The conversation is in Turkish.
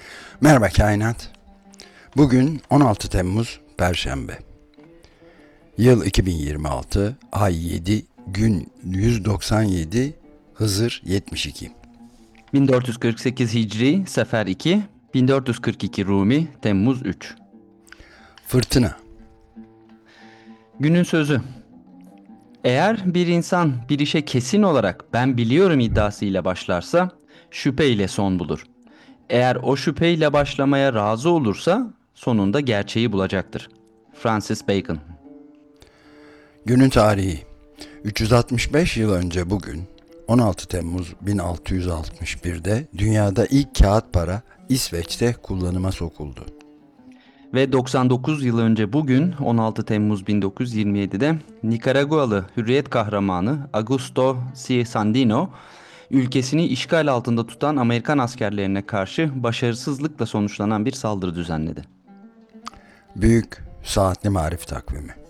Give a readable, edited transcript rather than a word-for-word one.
Merhaba kainat. Bugün 16 Temmuz Perşembe. Yıl 2026, ay 7, gün 197, Hızır 72. 1448 Hicri, Sefer 2, 1442 Rumi, Temmuz 3. Fırtına. Günün sözü. Eğer bir insan bir işe kesin olarak ben biliyorum iddiasıyla başlarsa şüpheyle son bulur. Eğer o şüpheyle başlamaya razı olursa sonunda gerçeği bulacaktır. Francis Bacon. Günün tarihi. 365 yıl önce bugün 16 Temmuz 1661'de dünyada ilk kağıt para İsveç'te kullanıma sokuldu. Ve 99 yıl önce bugün 16 Temmuz 1927'de Nikaragualı hürriyet kahramanı Augusto C. Sandino ülkesini işgal altında tutan Amerikan askerlerine karşı başarısızlıkla sonuçlanan bir saldırı düzenledi. Büyük Saatli Marif Takvimi.